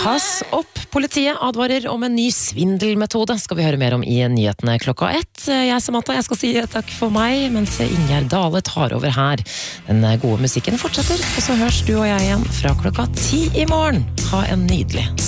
Pass opp, politiet advarer om en ny svindelmetode. Skal vi høre mer om i nyhetene klokka 1. Jeg, Samantha, jeg skal si takk for meg, mens Ingjerd Dale tar over her. Den gode musikken fortsetter, og så hørs du og jeg igjen fra klokka 10 i morgen. Ha en nydelig